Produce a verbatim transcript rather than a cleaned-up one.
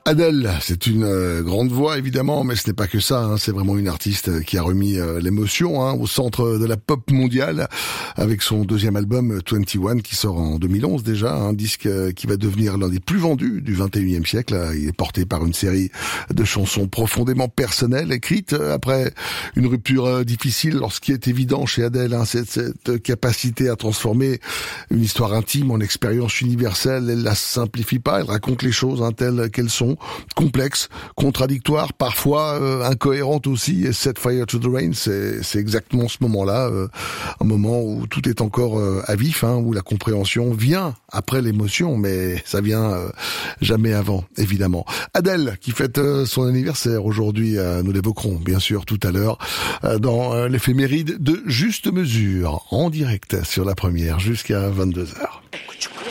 Adèle, c'est une euh, grande voix évidemment, mais ce n'est pas que ça, hein, c'est vraiment une artiste qui a remis euh, l'émotion hein, au centre de la pop mondiale avec son deuxième album vingt et un qui sort en deux mille onze déjà, un disque euh, qui va devenir l'un des plus vendus du vingt et unième siècle. Il est porté par une série de chansons profondément personnelles, écrites après une rupture euh, difficile. Alors ce qui est évident chez Adèle, hein, c'est cette capacité à transformer une histoire intime en expérience universelle. Elle la simplifie pas, elle raconte les choses hein, telles qu'elles sont, complexe, contradictoire, parfois euh, incohérente aussi. Et Set Fire to the Rain, c'est, c'est exactement ce moment-là, euh, un moment où tout est encore euh, à vif, hein, où la compréhension vient après l'émotion, mais ça vient euh, jamais avant, évidemment. Adèle, qui fête euh, son anniversaire aujourd'hui, euh, nous l'évoquerons bien sûr tout à l'heure euh, dans euh, l'éphéméride de Juste Mesure, en direct sur la première jusqu'à vingt-deux heures.